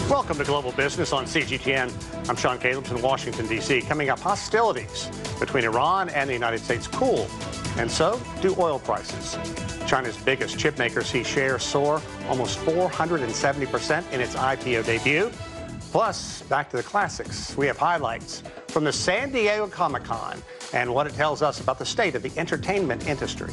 Welcome to Global Business on CGTN. I'm Sean Calebs in Washington, D.C. Coming up, hostilities between Iran and the United States cool. And so do oil prices. China's biggest chip maker sees shares soar almost 470% in its IPO debut. Plus, back to the classics. We have highlights from the San Diego Comic-Con and what it tells us about the state of the entertainment industry.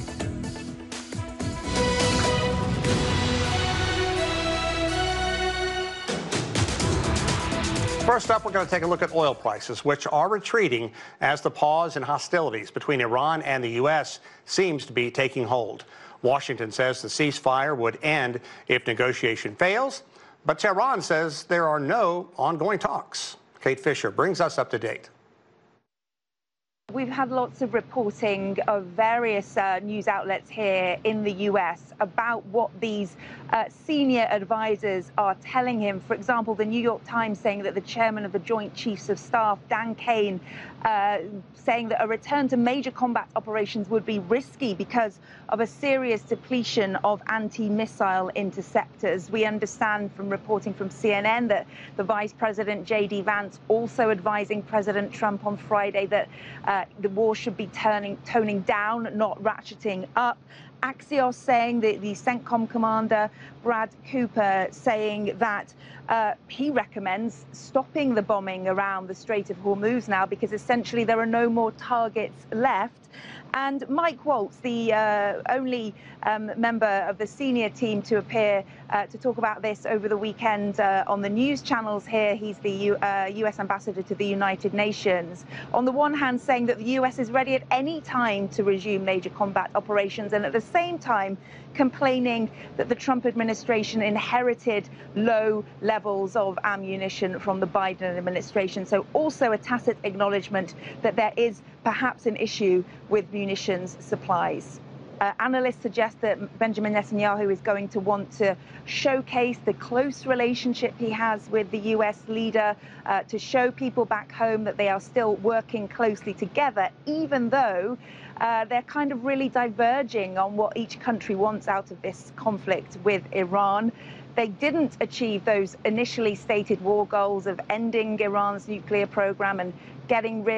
First up, we're going to take a look at oil prices, which are retreating as the pause in hostilities between Iran and the U.S. seems to be taking hold. Washington says the ceasefire would end if negotiation fails, but Tehran says there are no ongoing talks. Kate Fisher brings us up to date. We've had lots of reporting of various news outlets here in the U.S. about what these senior advisors are telling him. For example, the New York Times saying that the chairman of the Joint Chiefs of Staff, Dan Kane, saying that a return to major combat operations would be risky because of a serious depletion of anti-missile interceptors. We understand from reporting from CNN that the Vice President, J.D. Vance, also advising President Trump on Friday that the war should be toning down, not ratcheting up. Axios saying that the CENTCOM commander, Brad Cooper, saying that he recommends stopping the bombing around the Strait of Hormuz now because essentially there are no more targets left. And Mike Waltz, the only member of the senior team to appear to talk about this over the weekend on the news channels here, he's the U.S. ambassador to the United Nations. On the one hand, saying that the U.S. is ready at any time to resume major combat operations, and at the same time complaining that the Trump administration inherited low levels of ammunition from the Biden administration. So also a tacit acknowledgement that there is perhaps an issue with munitions supplies. Analysts suggest that Benjamin Netanyahu is going to want to showcase the close relationship he has with the U.S. leader, to show people back home that they are still working closely together, even though they're kind of really diverging on what each country wants out of this conflict with Iran. They didn't achieve those initially stated war goals of ending Iran's nuclear program and getting rid